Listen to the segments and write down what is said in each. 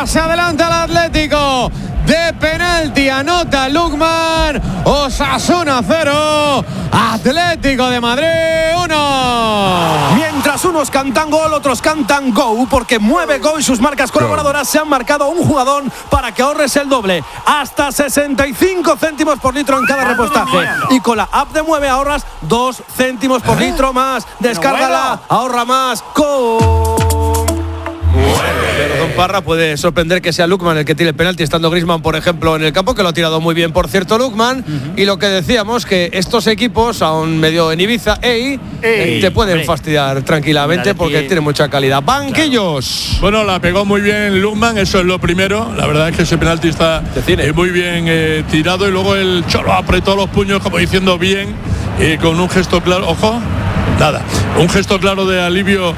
se adelanta el Atlético. De penalti anota Lookman. Osasuna 0, Atlético de Madrid 1. Mientras unos cantan gol, otros cantan go, porque Mueve Go y sus marcas colaboradoras se han marcado un jugador para que ahorres el doble, hasta 65 céntimos por litro en cada repostaje. Y con la app de Mueve ahorras 2 céntimos por litro más. Descárgala, ahorra más con Pero Don Parra puede sorprender que sea Lookman el que tire el penalti, estando Griezmann, por ejemplo, en el campo, que lo ha tirado muy bien, por cierto, Lookman. Y lo que decíamos, que estos equipos, aún medio en Ibiza, te pueden fastidiar tranquilamente porque tiene mucha calidad. Banquillos. Bueno, la pegó muy bien Lookman, eso es lo primero. La verdad es que ese penalti está muy bien tirado, y luego el Cholo apretó los puños como diciendo bien, con un gesto claro. Ojo. Nada, un gesto claro de alivio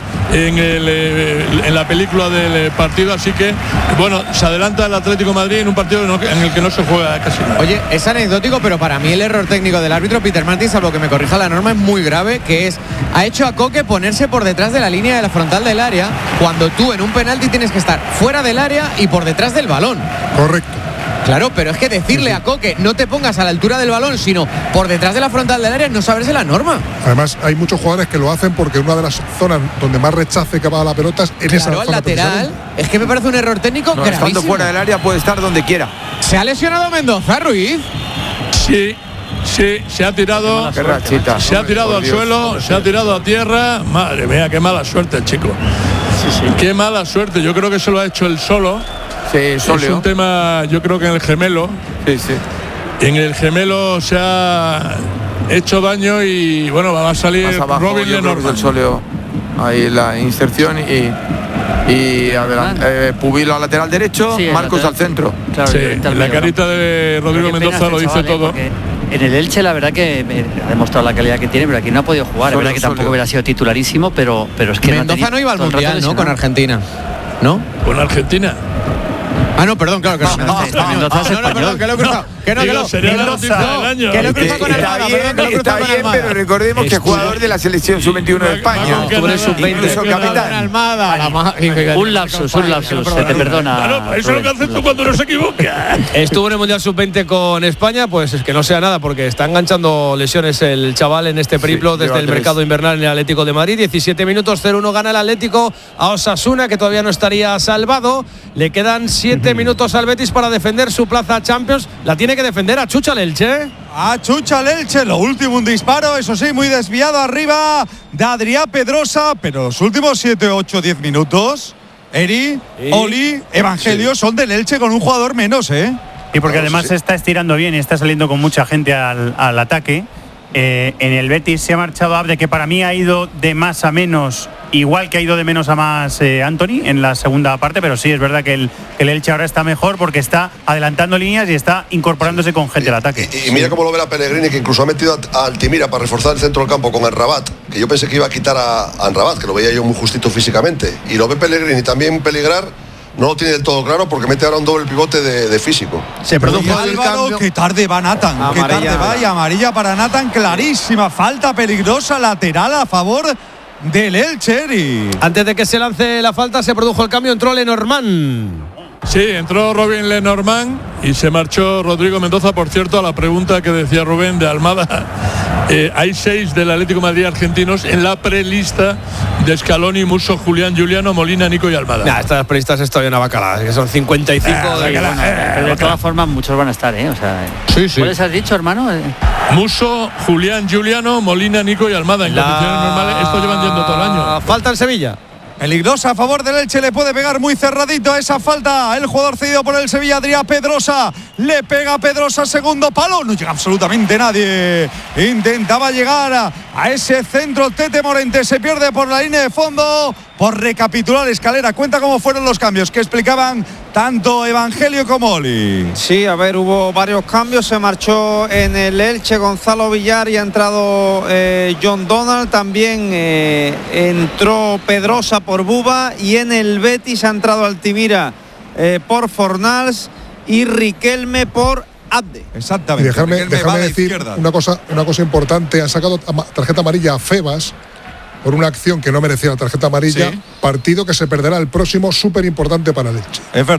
en la película del partido, así que bueno, se adelanta el Atlético de Madrid en un partido en el que no se juega casi nada. Oye, es anecdótico, pero para mí el error técnico del árbitro Peter Martin, salvo que me corrija la norma, es muy grave, que ha hecho a Coque ponerse por detrás de la línea de la frontal del área, cuando tú en un penalti tienes que estar fuera del área y por detrás del balón. Correcto. Claro, pero es que decirle a Coque no te pongas a la altura del balón, sino por detrás de la frontal del área, es no saberse la norma. Además, hay muchos jugadores que lo hacen porque una de las zonas donde más rechace que va a la pelota es en esa zona. Al lateral, es que me parece un error técnico gravísimo. Estando fuera del área puede estar donde quiera. ¿Se ha lesionado Mendoza, Ruiz? Sí, se ha tirado. Se ha tirado al suelo, se ha tirado a tierra. Madre mía, qué mala suerte el chico. Qué mala suerte. Yo creo que se lo ha hecho él solo. Sí, es un tema, yo creo que en el gemelo. En el gemelo se ha hecho daño y bueno, va a salir Robin Lenormand. Ahí la inserción y Pubilo al lateral derecho, Marcos al centro. Claro, la carita de Rodrigo Mendoza lo dice todo. En el Elche la verdad que ha demostrado la calidad que tiene, pero aquí no ha podido jugar. Es verdad que tampoco hubiera sido titularísimo, pero es que Mendoza no iba al Mundial, ¿no? Con Argentina, ¿no? ¿Con Argentina? Ah, no, perdón, claro que no. Mendoza es español. Que lo he cruzado. Sería la noticia del año. Que lo he cruzado con Armada. Está bien, pero recordemos que es jugador de la selección sub-21 de España. Incluso capitán. Un lapsus, se te perdona. Claro, eso es lo que haces tú cuando no se equivoca. Estuvo en el Mundial Sub-20 con España, pues es que no sea nada, porque está enganchando lesiones el chaval en este periplo desde el mercado invernal en el Atlético de Madrid. 17 minutos, 0-1 gana el Atlético a Osasuna, que todavía no estaría salvado. Le quedan 7 minutos al Betis para defender su plaza Champions. La tiene que defender a Chucha Elche. A Chucha Elche, lo último un disparo, eso sí, muy desviado arriba de Adrián Pedrosa, pero los últimos 7, 8, 10 minutos, Oli, Evangelio son del Elche con un jugador menos, Y porque además se está estirando bien y está saliendo con mucha gente al ataque. En el Betis se ha marchado Abde, que para mí ha ido de más a menos, igual que ha ido de menos a más Anthony en la segunda parte, pero sí, es verdad que el Elche ahora está mejor porque está adelantando líneas y está incorporándose con gente al ataque. Y mira cómo lo ve la Pellegrini, que incluso ha metido a Altimira para reforzar el centro del campo con Amrabat, que yo pensé que iba a quitar a Amrabat, que lo veía yo muy justito físicamente, y lo ve Pellegrini también peligrar. No lo tiene del todo claro porque mete ahora un doble pivote de físico. Se produjo Álvaro, que tarde va Nathan. Que tarde va, y amarilla para Nathan, clarísima. Falta peligrosa lateral a favor del Elche. Antes de que se lance la falta se produjo el cambio, entró Lenormand. Sí, entró Robin Lenormand y se marchó Rodrigo Mendoza. Por cierto, a la pregunta que decía Rubén de Almada, hay 6 del Atlético de Madrid argentinos en la prelista de Scaloni, Musso, Julián, Giuliano, Molina, Nico y Almada. Estas prelistas es todavía una bacalada, que son 55. Pero de todas formas muchos van a estar, O sea, sí. ¿cuáles has dicho, hermano? Musso, Julián, Giuliano, Molina, Nico y Almada. En condiciones normales, esto llevan yendo todo el año. Falta en Sevilla. Peligrosa a favor del Elche, le puede pegar muy cerradito a esa falta. El jugador cedido por el Sevilla, Adrián Pedrosa. Le pega Pedrosa, segundo palo. No llega absolutamente nadie. Intentaba llegar a ese centro. Tete Morente se pierde por la línea de fondo. Por recapitular, Escalera, cuenta cómo fueron los cambios que explicaban tanto Evangelio como Oli. Sí, a ver, hubo varios cambios. Se marchó en el Elche Gonzalo Villar y ha entrado John Donald. También entró Pedrosa por Buba, y en el Betis ha entrado Altimira por Fornals y Riquelme por Abde. Exactamente. Y déjame decir una cosa importante. Han sacado tarjeta amarilla a Febas por una acción que no merecía la tarjeta amarilla. Partido que se perderá el próximo, súper importante para el Elche. Es verdad.